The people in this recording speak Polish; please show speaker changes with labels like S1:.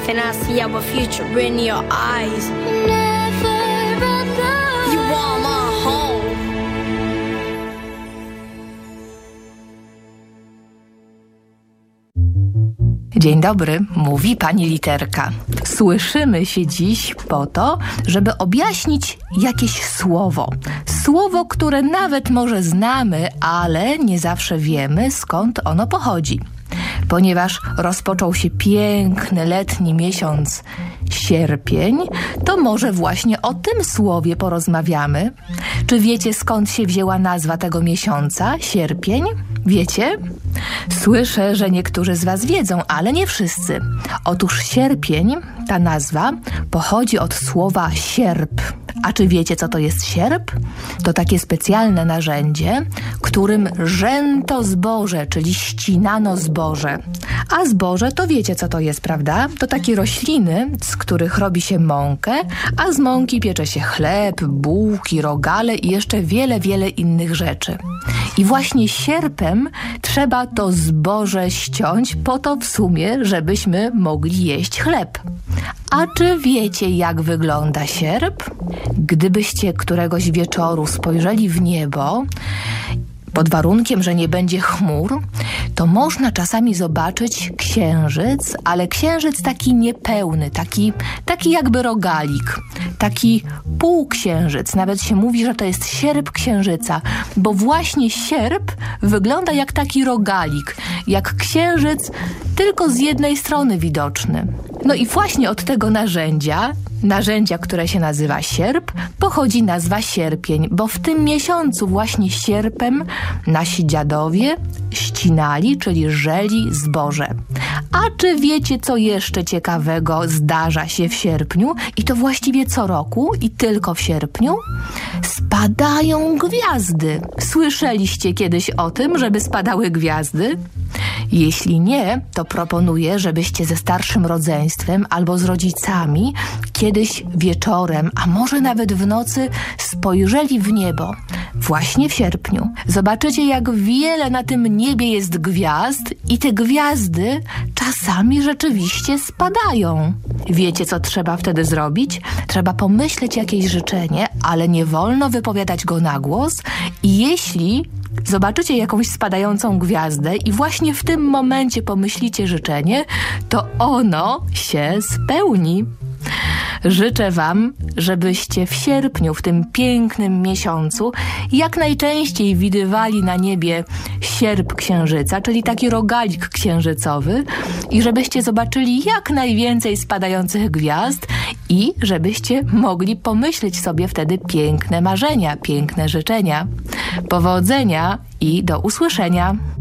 S1: life and I see our future in your eyes. Never run out. You are my home.
S2: Dzień dobry, mówi pani Literka. Słyszymy się dziś po to, żeby objaśnić jakieś słowo. Słowo, które nawet może znamy, ale nie zawsze wiemy, skąd ono pochodzi. Ponieważ rozpoczął się piękny letni miesiąc sierpień, to może właśnie o tym słowie porozmawiamy. Czy wiecie, skąd się wzięła nazwa tego miesiąca, sierpień? Wiecie? Słyszę, że niektórzy z was wiedzą, ale nie wszyscy. Otóż sierpień, ta nazwa, pochodzi od słowa sierp. A czy wiecie, co to jest sierp? To takie specjalne narzędzie, którym rzęto zboże, czyli ścinano zboże. A zboże to wiecie, co to jest, prawda? To takie rośliny, z których robi się mąkę, a z mąki piecze się chleb, bułki, rogale i jeszcze wiele, wiele innych rzeczy. I właśnie sierpem trzeba to zboże ściąć po to w sumie, żebyśmy mogli jeść chleb. A czy wiecie, jak wygląda sierp? Gdybyście któregoś wieczoru spojrzeli w niebo, pod warunkiem, że nie będzie chmur, to można czasami zobaczyć księżyc, ale księżyc taki niepełny, taki jakby rogalik, taki półksiężyc. Nawet się mówi, że to jest sierp księżyca, bo właśnie sierp wygląda jak taki rogalik, jak księżyc, tylko z jednej strony widoczny. No i właśnie od tego narzędzia, które się nazywa sierp, pochodzi nazwa sierpień, bo w tym miesiącu właśnie sierpem nasi dziadowie ścinali, czyli żeli zboże. A czy wiecie, co jeszcze ciekawego zdarza się w sierpniu? I to właściwie co roku i tylko w sierpniu? Spadają gwiazdy. Słyszeliście kiedyś o tym, żeby spadały gwiazdy? Jeśli nie, to proponuję, żebyście ze starszym rodzeństwem albo z rodzicami kiedyś wieczorem, a może nawet w nocy spojrzeli w niebo. Właśnie w sierpniu. Zobaczycie, jak wiele na tym niebie jest gwiazd i te gwiazdy czasami rzeczywiście spadają. Wiecie, co trzeba wtedy zrobić? Trzeba pomyśleć jakieś życzenie, ale nie wolno wypowiadać go na głos i jeśli zobaczycie jakąś spadającą gwiazdę i właśnie w tym momencie pomyślicie życzenie, to ono się spełni. Życzę wam, żebyście w sierpniu, w tym pięknym miesiącu, jak najczęściej widywali na niebie sierp księżyca, czyli taki rogalik księżycowy i żebyście zobaczyli jak najwięcej spadających gwiazd i żebyście mogli pomyśleć sobie wtedy piękne marzenia, piękne życzenia. Powodzenia i do usłyszenia!